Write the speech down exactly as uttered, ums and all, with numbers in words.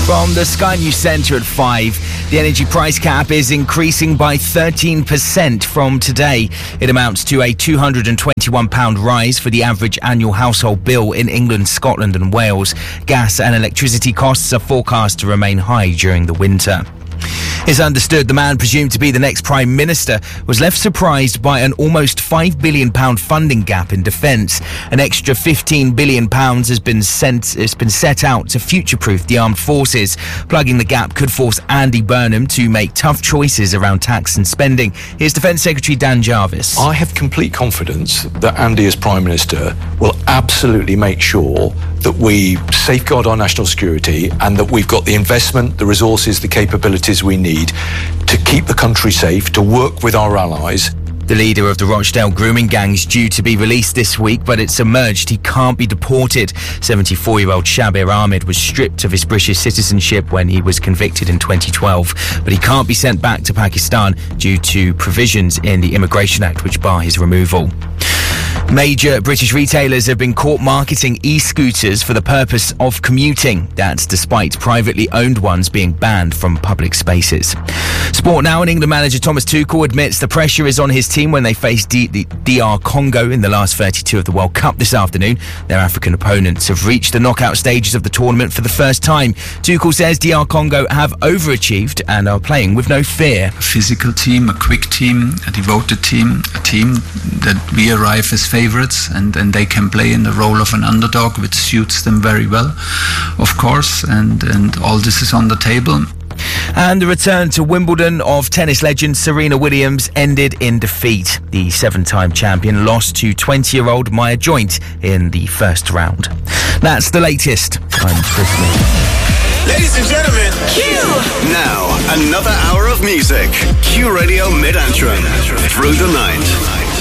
From the Sky News Centre at five, the energy price cap is increasing by thirteen percent from today. It amounts to a two hundred twenty-one pounds rise for the average annual household bill in England, Scotland and Wales. Gas and electricity costs are forecast to remain high during the winter. It's understood the man presumed to be the next Prime Minister was left surprised by an almost five billion pounds funding gap in defence. An extra fifteen billion pounds has been sent, has been set out to future-proof the armed forces. Plugging the gap could force Andy Burnham to make tough choices around tax and spending. Here's Defence Secretary Dan Jarvis. I have complete confidence that Andy, as Prime Minister, will absolutely make sure that we safeguard our national security and that we've got the investment, the resources, the capabilities we need to keep the country safe, to work with our allies. The leader of the Rochdale grooming gang is due to be released this week, but it's emerged he can't be deported. seventy-four-year-old Shabir Ahmed was stripped of his British citizenship when he was convicted in twenty twelve, but he can't be sent back to Pakistan due to provisions in the Immigration Act which bar his removal. Major British retailers have been caught marketing e-scooters for the purpose of commuting. That's despite privately owned ones being banned from public spaces. Sport now, and England manager Thomas Tuchel admits the pressure is on his team when they face D- the D R Congo in the last thirty-two of the World Cup this afternoon. Their African opponents have reached the knockout stages of the tournament for the first time. Tuchel says D R Congo have overachieved and are playing with no fear. A physical team, a quick team, a devoted team, a team that we arrive as favourites, and, and they can play in the role of an underdog, which suits them very well, of course, and, and all this is on the table. And the return to Wimbledon of tennis legend Serena Williams ended in defeat. The seven-time champion lost to twenty-year-old Maya Joint in the first round. That's the latest. I'm Chris Lee. Ladies and gentlemen, Q! Now, another hour of music. Q Radio Mid-Antrim. Through the night.